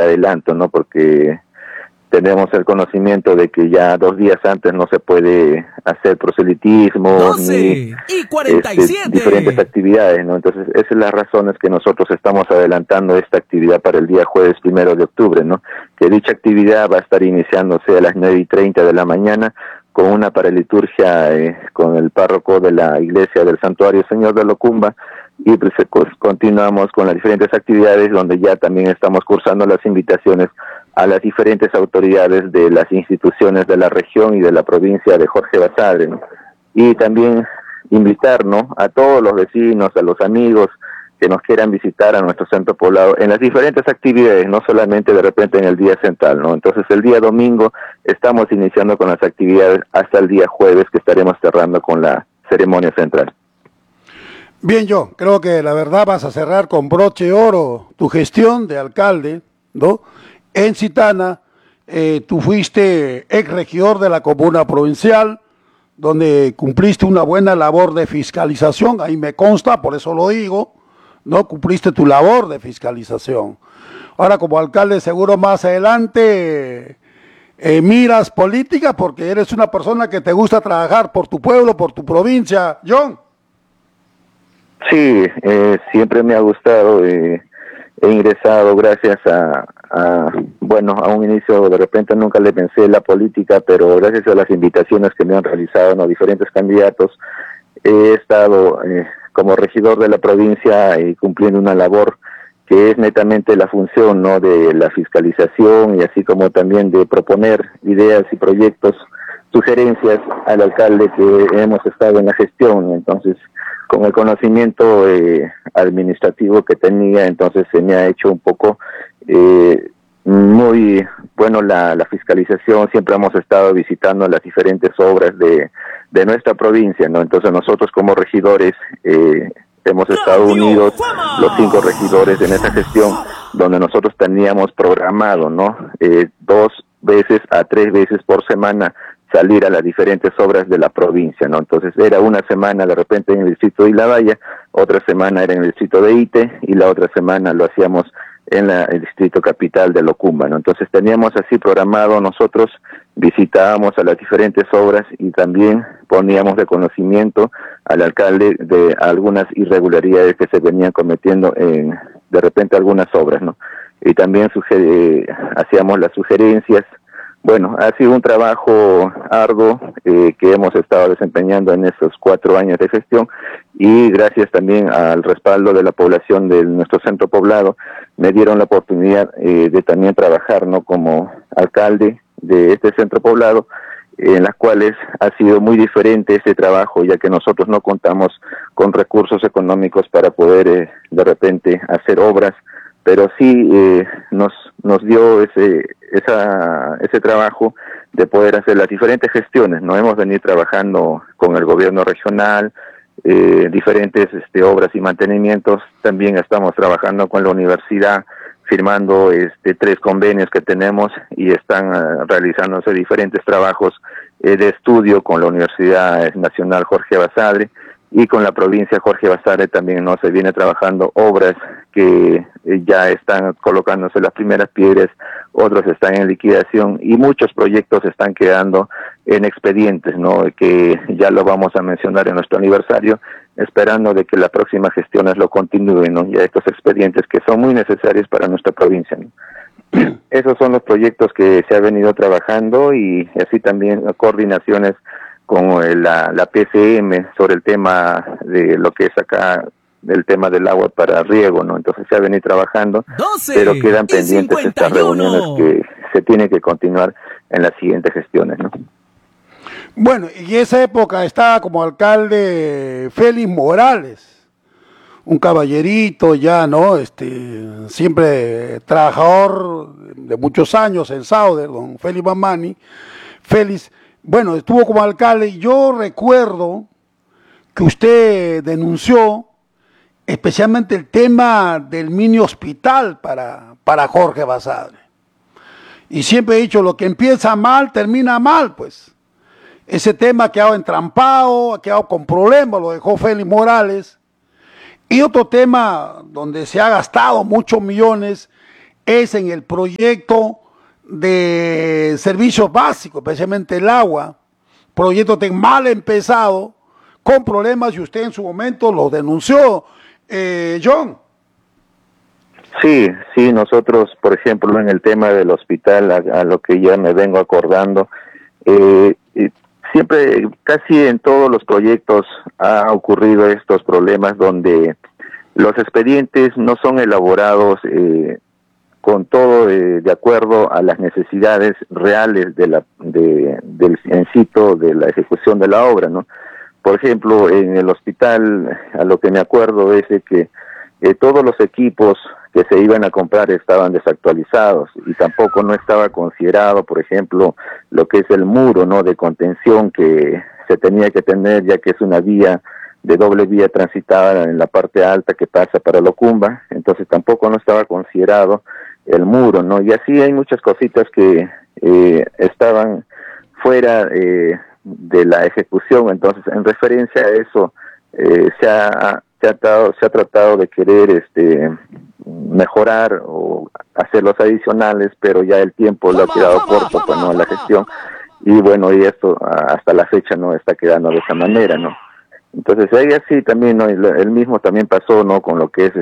adelanto, ¿no? Porque tenemos el conocimiento de que ya 2 días antes no se puede hacer proselitismo ni 12:47. Diferentes actividades, ¿no? Entonces, esas son las razones que nosotros estamos adelantando esta actividad para el día jueves 1 de octubre, ¿no? Que dicha actividad va a estar iniciándose a las 9:30 de la mañana con una paraliturgia con el párroco de la iglesia del Santuario Señor de Locumba, y pues continuamos con las diferentes actividades donde ya también estamos cursando las invitaciones a las diferentes autoridades de las instituciones de la región y de la provincia de Jorge Basadre, ¿no? Y también invitar, ¿no?, a todos los vecinos, a los amigos que nos quieran visitar a nuestro centro poblado en las diferentes actividades, no solamente de repente en el día central, ¿no? Entonces el día domingo estamos iniciando con las actividades hasta el día jueves, que estaremos cerrando con la ceremonia central. Bien, yo creo que la verdad vas a cerrar con broche de oro tu gestión de alcalde, ¿no? En Citana, tú fuiste ex regidor de la comuna provincial, donde cumpliste una buena labor de fiscalización, ahí me consta, por eso lo digo, ¿no? Cumpliste tu labor de fiscalización. Ahora, como alcalde, seguro más adelante miras política, porque eres una persona que te gusta trabajar por tu pueblo, por tu provincia, John. Sí, siempre me ha gustado, he ingresado gracias a un inicio, de repente nunca le pensé en la política, pero gracias a las invitaciones que me han realizado, ¿no?, diferentes candidatos, he estado como regidor de la provincia y cumpliendo una labor que es netamente la función, ¿no?, de la fiscalización, y así como también de proponer ideas y proyectos, sugerencias al alcalde que hemos estado en la gestión. Entonces, con el conocimiento administrativo que tenía, entonces se me ha hecho un poco muy bueno la fiscalización. Siempre hemos estado visitando las diferentes obras de nuestra provincia, ¿no? Entonces nosotros como regidores hemos estado unidos, los 5 regidores en esa gestión, donde nosotros teníamos programado, ¿no?, 2 veces a 3 veces por semana salir a las diferentes obras de la provincia, ¿no? Entonces era una semana de repente en el distrito de Ilabaya, otra semana era en el distrito de Ite, y la otra semana lo hacíamos en el distrito capital de Locumba, ¿no? Entonces teníamos así programado, nosotros visitábamos a las diferentes obras y también poníamos de conocimiento al alcalde de algunas irregularidades que se venían cometiendo en de repente algunas obras, ¿no? Y también hacíamos las sugerencias. Bueno, ha sido un trabajo arduo que hemos estado desempeñando en estos 4 años de gestión, y gracias también al respaldo de la población de nuestro centro poblado, me dieron la oportunidad de también trabajar, ¿no?, como alcalde de este centro poblado, en las cuales ha sido muy diferente ese trabajo, ya que nosotros no contamos con recursos económicos para poder de repente hacer obras, pero sí nos dio ese trabajo de poder hacer las diferentes gestiones, ¿no? Hemos venido trabajando con el gobierno regional, diferentes obras y mantenimientos. También estamos trabajando con la universidad, firmando 3 convenios que tenemos, y están realizándose diferentes trabajos de estudio con la Universidad Nacional Jorge Basadre, y con la provincia Jorge Basadre también no se viene trabajando obras que ya están colocándose las primeras piedras, otros están en liquidación, y muchos proyectos están quedando en expedientes, ¿no?, que ya lo vamos a mencionar en nuestro aniversario, esperando de que las próximas gestiones lo continúen, ¿no?, ya estos expedientes que son muy necesarios para nuestra provincia, ¿no? Esos son los proyectos que se ha venido trabajando, y así también coordinaciones con la PCM sobre el tema de lo que es acá el tema del agua para riego, ¿no? Entonces se ha venido trabajando, pero quedan pendientes estas reuniones que se tienen que continuar en las siguientes gestiones, ¿no? Bueno, y en esa época estaba como alcalde Félix Morales, un caballerito ya, ¿no? Siempre trabajador de muchos años en Sauder, don Félix Mamani. Félix, bueno, estuvo como alcalde, y yo recuerdo que usted denunció especialmente el tema del mini hospital para Jorge Basadre. Y siempre he dicho, lo que empieza mal, termina mal, pues. Ese tema ha quedado entrampado, ha quedado con problemas, lo dejó Félix Morales. Y otro tema donde se ha gastado muchos millones es en el proyecto de servicios básicos, especialmente el agua, proyecto tan mal empezado, con problemas, y usted en su momento lo denunció, John. Sí, sí, nosotros, por ejemplo, en el tema del hospital, a lo que ya me vengo acordando, siempre, casi en todos los proyectos ha ocurrido estos problemas donde los expedientes no son elaborados con todo de acuerdo a las necesidades reales del en sitio de la ejecución de la obra, ¿no? Por ejemplo, en el hospital, a lo que me acuerdo es de que todos los equipos que se iban a comprar estaban desactualizados y tampoco no estaba considerado, por ejemplo, lo que es el muro, ¿no?, de contención que se tenía que tener, ya que es una vía de doble vía transitada en la parte alta que pasa para Locumba, entonces tampoco no estaba considerado el muro, ¿no? Y así hay muchas cositas que estaban fuera de la ejecución. Entonces, en referencia a eso, se ha tratado de querer mejorar o hacer los adicionales, pero ya el tiempo lo ha quedado corto, pues, no, en la gestión, y bueno, y esto hasta la fecha no está quedando de esa manera, ¿no? Entonces ahí así también, ¿no? El mismo también pasó, ¿no?, con lo que es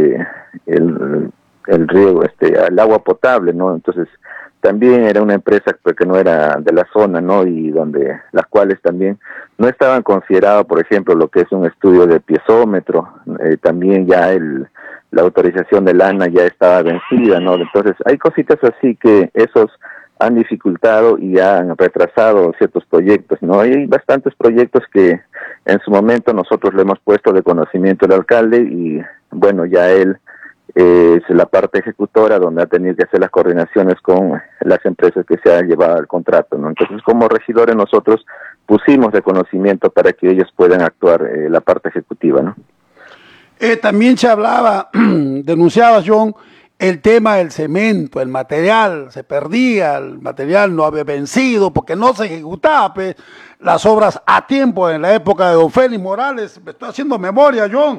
el riego, el agua potable, ¿no? Entonces también era una empresa que no era de la zona, ¿no? Y donde las cuales también no estaban considerados, por ejemplo, lo que es un estudio de piezómetro, también ya la autorización del ANA ya estaba vencida, ¿no? Entonces hay cositas así que esos han dificultado y han retrasado ciertos proyectos, ¿no? Hay bastantes proyectos que en su momento nosotros le hemos puesto de conocimiento al alcalde y bueno, ya él es la parte ejecutora donde ha tenido que hacer las coordinaciones con las empresas que se han llevado al contrato, ¿no? Entonces, como regidores nosotros pusimos de conocimiento para que ellos puedan actuar la parte ejecutiva, ¿no? También se hablaba, denunciaba John, el tema del cemento, el material se perdía, el material no había vencido porque no se ejecutaba pues, las obras a tiempo en la época de don Félix Morales. Me estoy haciendo memoria, John.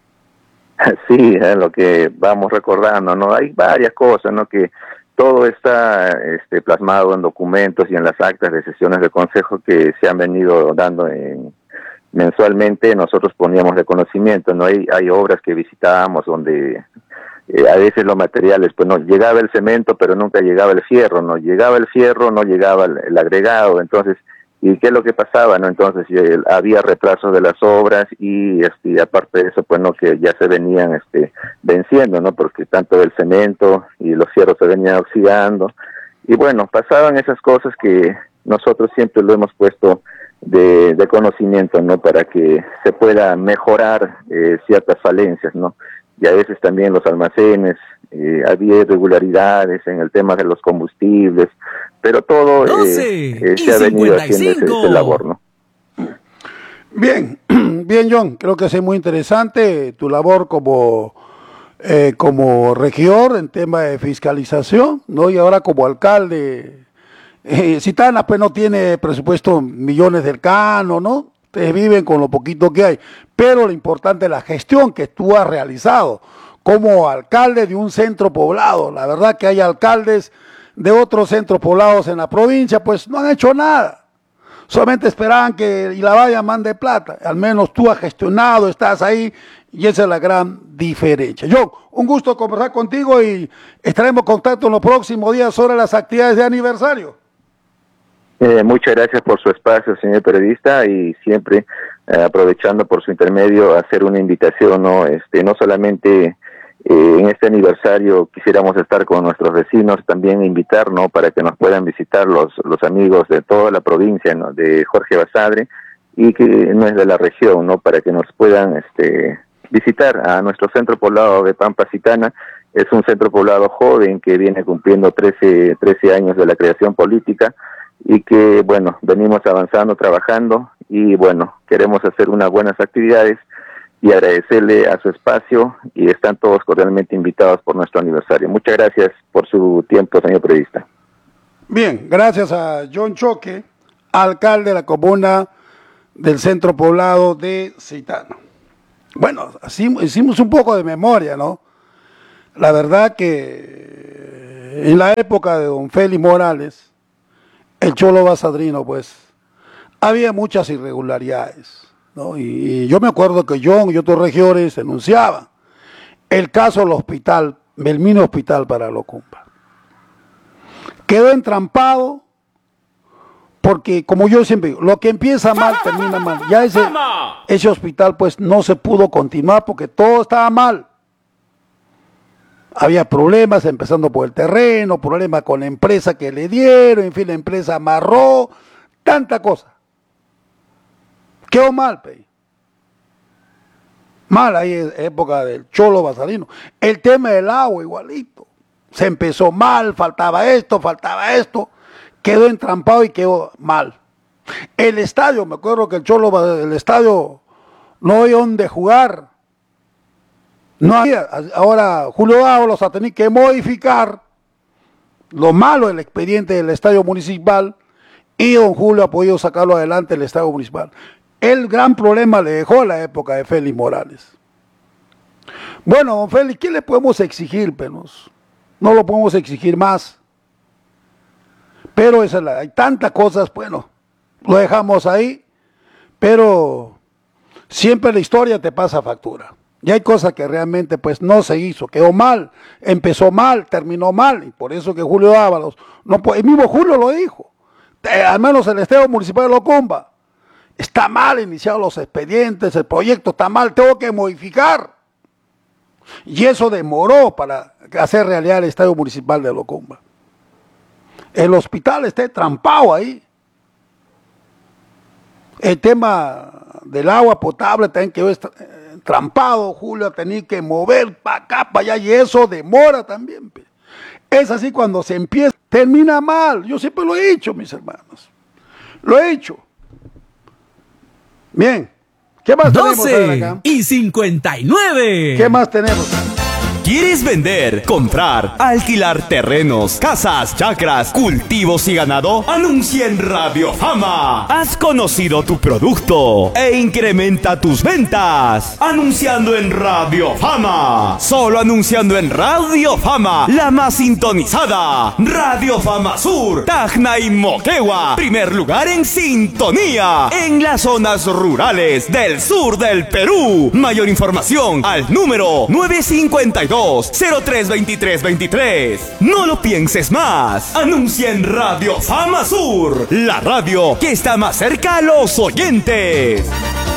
Sí, es lo que vamos recordando, ¿no? Hay varias cosas, ¿no?, que todo está plasmado en documentos y en las actas de sesiones de consejo que se han venido dando mensualmente. Nosotros poníamos de conocimiento, ¿no? Hay obras que visitábamos donde a veces los materiales, pues no llegaba el cemento, pero nunca llegaba el fierro, no llegaba el fierro, no llegaba el agregado. Entonces, ¿y qué es lo que pasaba, no? Entonces había retrasos de las obras y aparte de eso, pues no, que ya se venían venciendo, ¿no? Porque tanto el cemento y los fierros se venían oxidando. Y bueno, pasaban esas cosas que nosotros siempre lo hemos puesto de conocimiento, ¿no? Para que se pueda mejorar ciertas falencias, ¿no? Y a veces también los almacenes, había irregularidades en el tema de los combustibles, pero todo se ha venido haciendo ese labor, ¿no? Bien, bien, John, creo que es muy interesante tu labor como regidor en tema de fiscalización, ¿no? Y ahora como alcalde. Citana pues no tiene presupuesto millones del Cano, ¿no? Ustedes viven con lo poquito que hay, pero lo importante es la gestión que tú has realizado como alcalde de un centro poblado. La verdad que hay alcaldes de otros centros poblados en la provincia, pues no han hecho nada. Solamente esperaban que Ilabaya mande plata. Al menos tú has gestionado, estás ahí, y esa es la gran diferencia. John, un gusto conversar contigo y estaremos en contacto en los próximos días sobre las actividades de aniversario. Muchas gracias por su espacio, señor periodista, y siempre aprovechando por su intermedio hacer una invitación, ¿no? No solamente en este aniversario quisiéramos estar con nuestros vecinos, también invitar, ¿no?, para que nos puedan visitar los amigos de toda la provincia, ¿no?, de Jorge Basadre, y que no es de la región, ¿no?, para que nos puedan visitar a nuestro centro poblado de Pampa Citana. Es un centro poblado joven que viene cumpliendo 13 años de la creación política, y que, bueno, venimos avanzando, trabajando, y bueno, queremos hacer unas buenas actividades y agradecerle a su espacio, y están todos cordialmente invitados por nuestro aniversario. Muchas gracias por su tiempo, señor periodista. Bien, gracias a John Choque, alcalde de la comuna del centro poblado de Citana. Bueno, así hicimos un poco de memoria, ¿no?, la verdad que en la época de don Félix Morales, el Cholo Basadrino, pues, había muchas irregularidades, ¿no? Y yo me acuerdo que John y otros regidores denunciaban el caso del hospital, del mini hospital para Locumba. Quedó entrampado porque, como yo siempre digo, lo que empieza mal termina mal. Ya ese hospital pues no se pudo continuar porque todo estaba mal. Había problemas, empezando por el terreno, problemas con la empresa que le dieron, en fin, la empresa amarró, tanta cosa. Quedó mal, pe. Mal ahí en época del Cholo Basadrino. El tema del agua igualito. Se empezó mal, faltaba esto, quedó entrampado y quedó mal. El estadio, me acuerdo que el estadio no había donde jugar. No había. Ahora Julio Ábalos ha tenido que modificar lo malo del expediente del estadio municipal y don Julio ha podido sacarlo adelante el estadio municipal. El gran problema le dejó la época de Félix Morales. Bueno, don Félix, ¿qué le podemos exigir, penos? No lo podemos exigir más. Pero hay tantas cosas, bueno, lo dejamos ahí, pero siempre la historia te pasa factura. Y hay cosas que realmente pues no se hizo, quedó mal, empezó mal, terminó mal, y por eso que Julio Ábalos, no, el mismo Julio lo dijo, al menos el estadio municipal de Locumba, está mal iniciados los expedientes, el proyecto está mal, tengo que modificar. Y eso demoró para hacer realidad el estadio municipal de Locumba. El hospital está trampado ahí. El tema del agua potable también quedó trampado. Julio ha tenido que mover para acá, para allá, y eso demora también. Es así cuando se empieza, termina mal. Yo siempre lo he dicho, mis hermanos. Lo he dicho. Bien. ¿Qué más tenemos acá? 12:59. ¿Qué más tenemos? ¿Quieres vender, comprar, alquilar terrenos, casas, chacras, cultivos y ganado? Anuncia en Radio Fama. Has conocido tu producto e incrementa tus ventas. Anunciando en Radio Fama. Solo anunciando en Radio Fama, la más sintonizada. Radio Fama Sur, Tacna y Moquegua. Primer lugar en sintonía en las zonas rurales del sur del Perú. Mayor información al número 952-032323. No lo pienses más. Anuncia en Radio Fama Sur, la radio que está más cerca a los oyentes.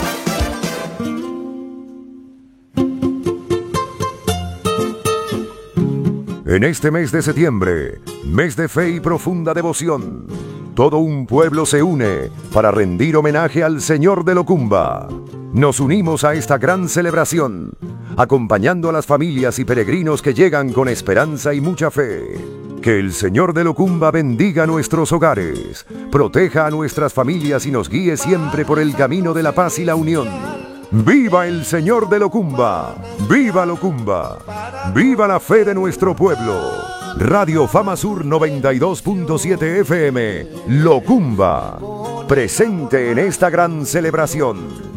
En este mes de septiembre, mes de fe y profunda devoción, todo un pueblo se une para rendir homenaje al Señor de Locumba. Nos unimos a esta gran celebración, acompañando a las familias y peregrinos que llegan con esperanza y mucha fe. Que el Señor de Locumba bendiga nuestros hogares, proteja a nuestras familias y nos guíe siempre por el camino de la paz y la unión. ¡Viva el Señor de Locumba! ¡Viva Locumba! ¡Viva la fe de nuestro pueblo! Radio Fama Sur 92.7 FM, Locumba, presente en esta gran celebración.